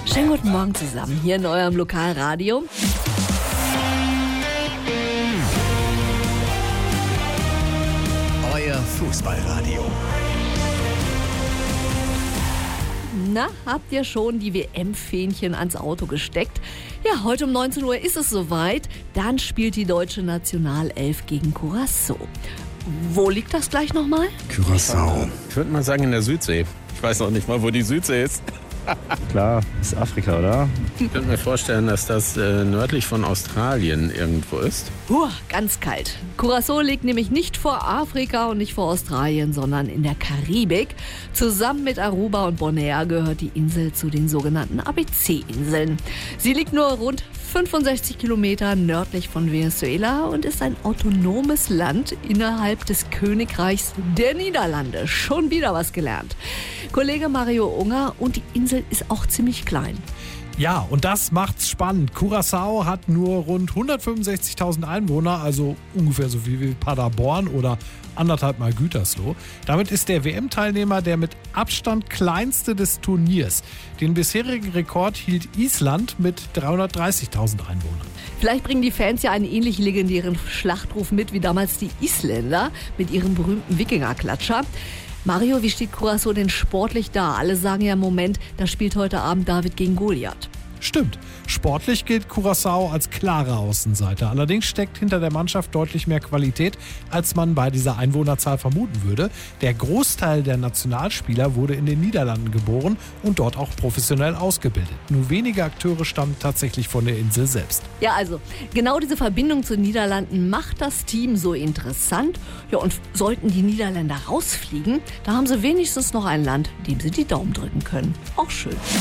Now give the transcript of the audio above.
Schönen guten Morgen zusammen hier in eurem Lokalradio. Euer Fußballradio. Na, habt ihr schon die WM-Fähnchen ans Auto gesteckt? Ja, heute um 19 Uhr ist es soweit. Dann spielt die deutsche Nationalelf gegen Curaçao. Wo liegt das gleich nochmal? Curaçao. Ich würde mal sagen in der Südsee. Ich weiß noch nicht mal, wo die Südsee ist. Klar, ist Afrika, oder? Ich könnte mir vorstellen, dass das nördlich von Australien irgendwo ist. Ganz kalt. Curaçao liegt nämlich nicht vor Afrika und nicht vor Australien, sondern in der Karibik. Zusammen mit Aruba und Bonaire gehört die Insel zu den sogenannten ABC-Inseln. Sie liegt nur rund 65 Kilometer nördlich von Venezuela und ist ein autonomes Land innerhalb des Königreichs der Niederlande. Schon wieder was gelernt. Kollege Mario Unger, und die Insel ist auch ziemlich klein. Ja, und das macht's spannend. Curaçao hat nur rund 165.000 Einwohner, also ungefähr so viel wie Paderborn oder anderthalb Mal Gütersloh. Damit ist der WM-Teilnehmer der mit Abstand kleinste des Turniers. Den bisherigen Rekord hielt Island mit 330.000 Einwohnern. Vielleicht bringen die Fans ja einen ähnlich legendären Schlachtruf mit wie damals die Isländer mit ihrem berühmten Wikingerklatscher. Mario, wie steht Curaçao denn sportlich da? Alle sagen ja im Moment, da spielt heute Abend David gegen Goliath. Stimmt. Sportlich gilt Curaçao als klarer Außenseiter. Allerdings steckt hinter der Mannschaft deutlich mehr Qualität, als man bei dieser Einwohnerzahl vermuten würde. Der Großteil der Nationalspieler wurde in den Niederlanden geboren und dort auch professionell ausgebildet. Nur wenige Akteure stammen tatsächlich von der Insel selbst. Ja, also genau diese Verbindung zu den Niederlanden macht das Team so interessant. Ja, und sollten die Niederländer rausfliegen, da haben sie wenigstens noch ein Land, dem sie die Daumen drücken können. Auch schön.